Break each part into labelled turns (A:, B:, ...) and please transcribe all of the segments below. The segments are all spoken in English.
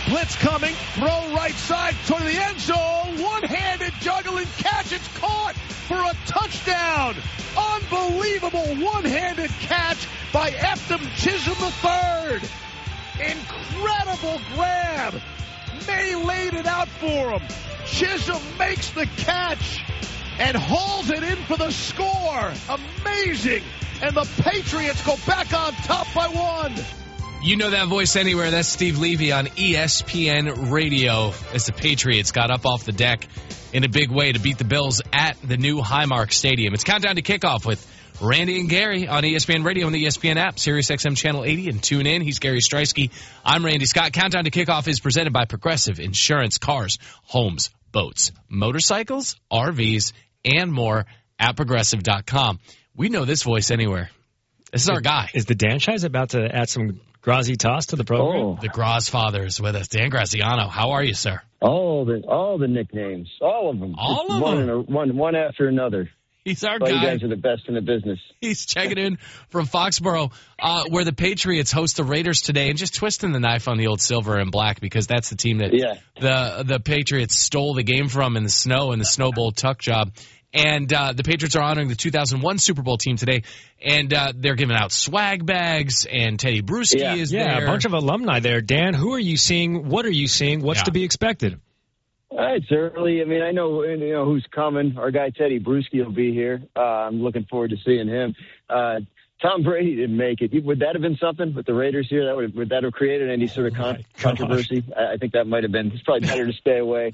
A: Blitz coming. Throw right side toward the end zone. One-handed juggling catch. It's caught for a touchdown. Unbelievable one-handed catch by Eftim Chisholm III. Incredible grab. May laid it out for him. Chisholm makes the catch and hauls it in for the score. Amazing. And the Patriots go back on top by 1.
B: You know that voice anywhere. That's Steve Levy on ESPN Radio as the Patriots got up off the deck in a big way to beat the Bills at the new Highmark Stadium. It's Countdown to Kickoff with Randy and Gary on ESPN Radio and the ESPN app, Sirius XM Channel 80, and tune in. He's Gary Streisky. I'm Randy Scott. Countdown to Kickoff is presented by Progressive Insurance, cars, homes, boats, motorcycles, RVs, and more at Progressive.com. We know this voice anywhere. This is our guy.
C: Is the Dan Shies about to add some grazitas to the program?
D: Oh.
B: The Graz father is with us. Dan Graziano, how are you, sir?
D: All the nicknames, all of them.
B: All of them?
D: One after another.
B: He's our
D: Well,
B: guy.
D: you guys are the best in the business.
B: He's checking in from Foxborough, where the Patriots host the Raiders today, and just twisting the knife on the old silver and black because that's the team that the Patriots stole the game from in the snow in the Snow Bowl tuck job. And the Patriots are honoring the 2001 Super Bowl team today, and they're giving out swag bags, and Teddy Bruschi is there.
C: Yeah, a bunch of alumni there. Dan, who are you seeing? What are you seeing? What's to be expected?
D: It's early. I mean, I know who's coming. Our guy Teddy Bruschi will be here. I'm looking forward to seeing him. Tom Brady didn't make it. Would that have been something with the Raiders here? Would that have created any sort of controversy? I think that might have been. It's probably better to stay away.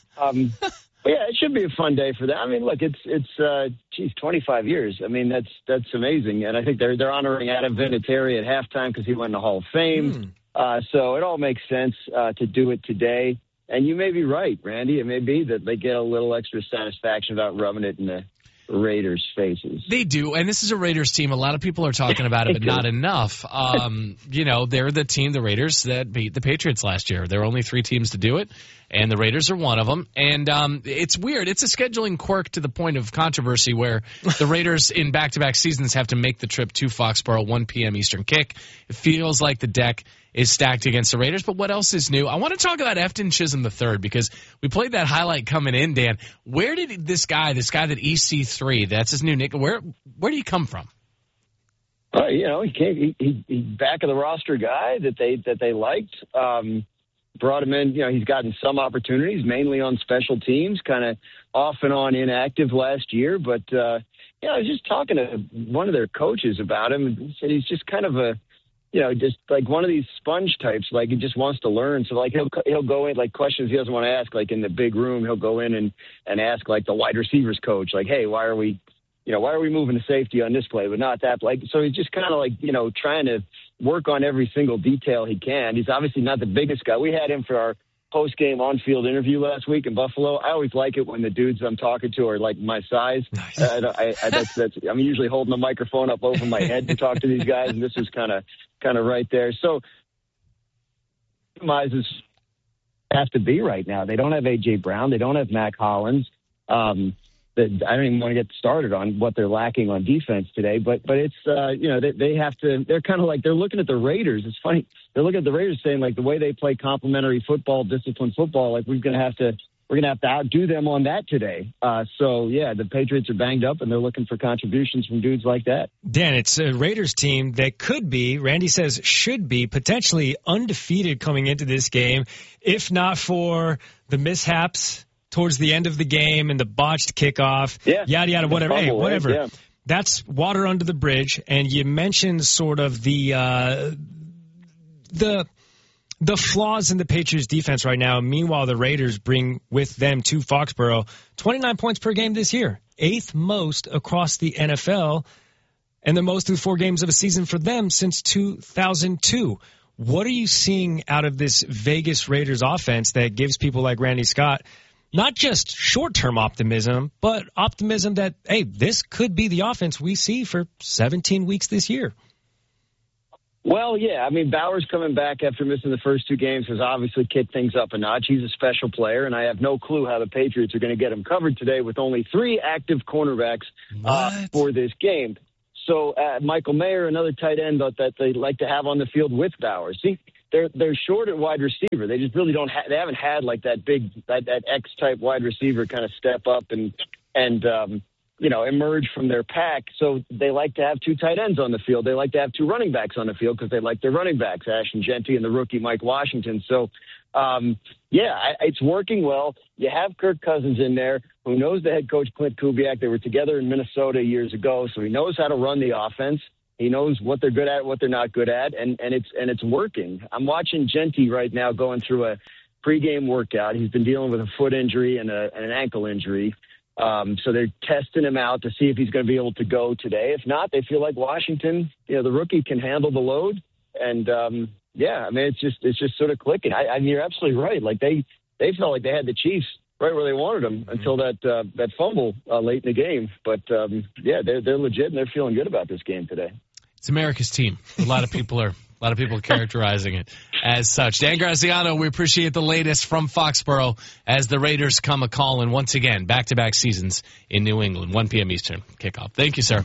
D: But yeah, it should be a fun day for them. I mean, look, it's 25 years. I mean, that's amazing, and I think they're honoring Adam Vinatieri at halftime because he went in the Hall of Fame. So it all makes sense to do it today. And you may be right, Randy. It may be that they get a little extra satisfaction about rubbing it in the Raiders' faces.
B: They do, and this is a Raiders team. A lot of people are talking about it, but not enough. They're the team, the Raiders, that beat the Patriots last year. There are only 3 teams to do it, and the Raiders are one of them. And it's weird. It's a scheduling quirk to the point of controversy where the Raiders in back-to-back seasons have to make the trip to Foxborough, 1 p.m. Eastern kick. It feels like the deck is stacked against the Raiders, but what else is new? I want to talk about Eftim Chisholm III because we played that highlight coming in, Dan. Where did this guy that EC3, that's his new nickname, where did he come from?
D: He back of the roster guy that they liked. Brought him in. He's gotten some opportunities, mainly on special teams, kind of off and on inactive last year. But I was just talking to one of their coaches about him, and he said he's just kind of just like one of these sponge types, like he just wants to learn. So like he'll go in, like questions he doesn't want to ask, like in the big room, he'll go in and ask like the wide receivers coach, like, hey, why are we moving to safety on this play, but not that? Like, so he's just kind of like, trying to work on every single detail he can. He's obviously not the biggest guy. We had him for our post-game on-field interview last week in Buffalo. I always like it when the dudes I'm talking to are like my size. Nice. I'm usually holding the microphone up over my head to talk to these guys, and this was kind of right there. So, compromises have to be right now. They don't have A.J. Brown. They don't have Mac Hollins. I don't even want to get started on what they're lacking on defense today, but it's, they have to, they're kind of like, they're looking at the Raiders. It's funny. They're looking at the Raiders saying like the way they play complementary football, disciplined football, like we're going to have to outdo them on that today. The Patriots are banged up and they're looking for contributions from dudes like that.
C: Dan, it's a Raiders team that could be, Randy says should be, potentially undefeated coming into this game, if not for the mishaps towards the end of the game and the botched kickoff, yada, yada, whatever.
D: Fumble,
C: hey, whatever.
D: Right? Yeah.
C: That's water under the bridge. And you mentioned sort of the flaws in the Patriots defense right now. Meanwhile, the Raiders bring with them to Foxborough 29 points per game this year, 8th most across the NFL, and the most through 4 games of a season for them since 2002. What are you seeing out of this Vegas Raiders offense that gives people like Randy Scott not just short-term optimism, but optimism that, hey, this could be the offense we see for 17 weeks this year?
D: Well, yeah. I mean, Bowers coming back after missing the first 2 games has obviously kicked things up a notch. He's a special player, and I have no clue how the Patriots are going to get him covered today with only 3 active cornerbacks for this game. So Michael Mayer, another tight end that they like to have on the field with Bowers. See, they're short at wide receiver. They just really don't. They haven't had like that big that X type wide receiver kind of step up and emerge from their pack. So they like to have two tight ends on the field. They like to have two running backs on the field because they like their running backs, Ashton Jeanty and the rookie Mike Washington. So, it's working well. You have Kirk Cousins in there, who knows the head coach, Clint Kubiak. They were together in Minnesota years ago, so he knows how to run the offense. He knows what they're good at, what they're not good at, and it's working. I'm watching Jeanty right now going through a pregame workout. He's been dealing with a foot injury and an ankle injury. So they're testing him out to see if he's going to be able to go today. If not, they feel like Washington, the rookie, can handle the load. And it's just sort of clicking. You're absolutely right. Like they felt like they had the Chiefs right where they wanted them until that fumble late in the game. But they're legit and they're feeling good about this game today.
B: It's America's team. A lot of people are characterizing it as such. Dan Graziano, we appreciate the latest from Foxborough as the Raiders come a-calling once again, back-to-back seasons in New England, 1 p.m. Eastern kickoff. Thank you, sir.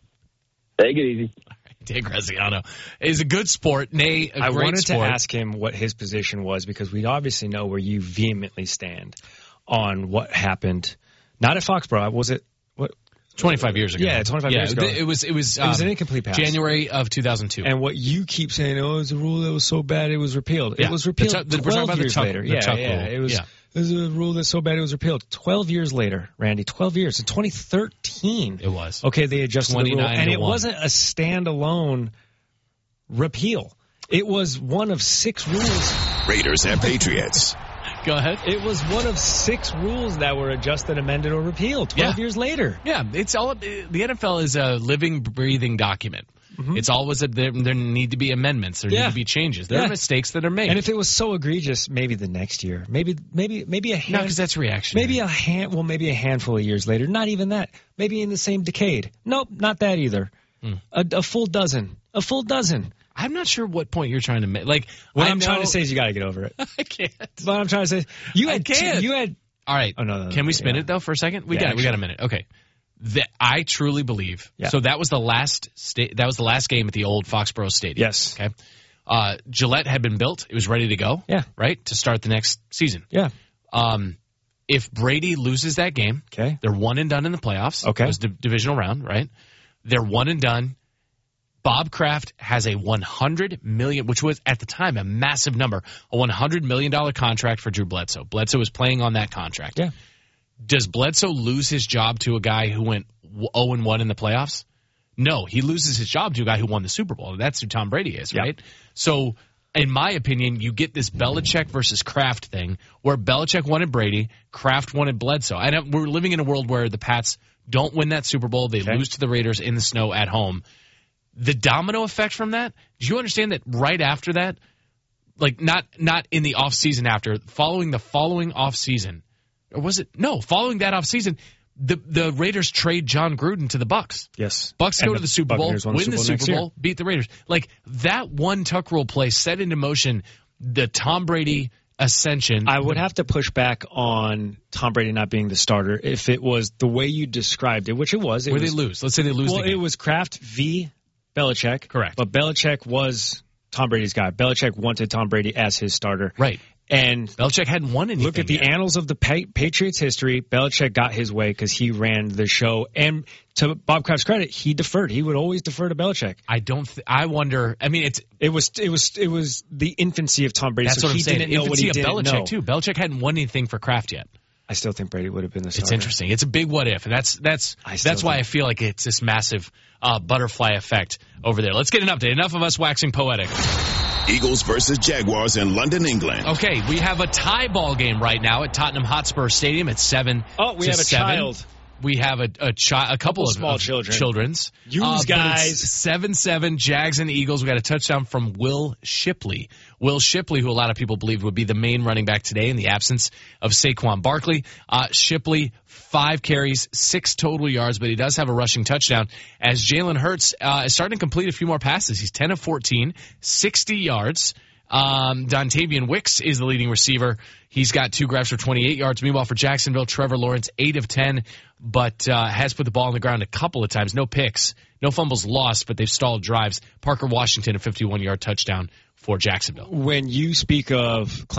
D: Take it easy.
B: Dan Graziano is a good sport, nay, a great sport. I
C: wanted to ask him what his position was because we obviously know where you vehemently stand on what happened. Not at Foxborough. Was it? What?
B: 25 years ago.
C: Yeah, 25 years ago.
B: It was
C: an incomplete pass.
B: January of 2002.
C: And what you keep saying, it was a rule that was so bad it was repealed.
B: Yeah.
C: It was repealed 12 years later. It was a rule that's so bad it was repealed. 12 years later, Randy, 12 years. In 2013.
B: It was.
C: Okay, they adjusted the rule. And it wasn't a standalone repeal. It was one of 6 rules.
E: Raiders and Patriots.
B: Go ahead.
C: It was one of 6 rules that were adjusted, amended, or repealed 12 years later.
B: Yeah, it's all. The NFL is a living, breathing document. Mm-hmm. It's always there need to be amendments. There need to be changes. There are mistakes that are made.
C: And if it was so egregious, maybe the next year, maybe a hand.
B: No, because that's reactionary.
C: Maybe a handful of years later. Not even that. Maybe in the same decade. Nope, not that either. A full dozen. A full dozen.
B: I'm not sure what point you're trying to make. Like,
C: what I'm trying to say is you got to get over it.
B: I can't.
C: What I'm trying to say, you had.
B: All right.
C: Oh, no,
B: Can we spin it though for a second? We got a minute. Okay. I truly believe. Yeah. So that was the last game at the old Foxborough Stadium.
C: Yes.
B: Okay. Gillette had been built. It was ready to go.
C: Yeah.
B: Right? To start the next season.
C: Yeah.
B: If Brady loses that game,
C: okay, they're
B: one and done in the playoffs.
C: Okay.
B: It was the divisional round, right? They're one and done. Bob Kraft has a $100 million, which was at the time a massive number, a $100 million contract for Drew Bledsoe. Bledsoe was playing on that contract.
C: Yeah.
B: Does Bledsoe lose his job to a guy who went 0-1 in the playoffs? No, he loses his job to a guy who won the Super Bowl. That's who Tom Brady is, right? So, in my opinion, you get this Belichick versus Kraft thing where Belichick wanted Brady, Kraft wanted Bledsoe. And we're living in a world where the Pats don't win that Super Bowl. They lose to the Raiders in the snow at home. The domino effect from that, do you understand that right after that, like not in the offseason after, following the following offseason, or was it? No, following that offseason, the Raiders trade John Gruden to the Bucs.
C: Yes.
B: Bucs go to the Super Bowl, win the Super Bowl, beat the Raiders. Like that one tuck rule play set into motion the Tom Brady ascension.
C: I would have to push back on Tom Brady not being the starter if it was the way you described it, which it was.
B: Where they lose. Let's say they lose.
C: Well, it was Kraft v. Belichick.
B: Correct.
C: But Belichick was Tom Brady's guy. Belichick wanted Tom Brady as his starter.
B: Right.
C: And
B: Belichick hadn't won anything.
C: Look at the annals of the Patriots history. Belichick got his way because he ran the show. And to Bob Kraft's credit, he deferred. He would always defer to Belichick.
B: I wonder. I mean, it was
C: the infancy of Tom Brady.
B: That's
C: so
B: what I'm saying.
C: Didn't know what he didn't
B: Belichick
C: know.
B: Too. Belichick hadn't won anything for Kraft yet.
C: I still think Brady would have been the starter.
B: It's interesting. It's a big what if, and that's why I feel like it's this massive butterfly effect over there. Let's get an update. Enough of us waxing poetic.
E: Eagles versus Jaguars in London, England.
B: Okay, we have a tie ball game right now at Tottenham Hotspur Stadium at 7.
C: Oh, we have a child.
B: We have a couple of
C: small
B: children's.
C: Use guys.
B: 7-7 Jags and Eagles. We got a touchdown from Will Shipley. Will Shipley, who a lot of people believe would be the main running back today in the absence of Saquon Barkley. Shipley, 5 carries, 6 total yards, but he does have a rushing touchdown as Jalen Hurts is starting to complete a few more passes. He's 10 of 14, 60 yards. Dontavian Wicks is the leading receiver. He's got 2 grabs for 28 yards. Meanwhile, for Jacksonville, Trevor Lawrence, 8 of 10, but has put the ball on the ground a couple of times. No picks, no fumbles lost, but they've stalled drives. Parker Washington, a 51-yard touchdown for Jacksonville.
C: When you speak of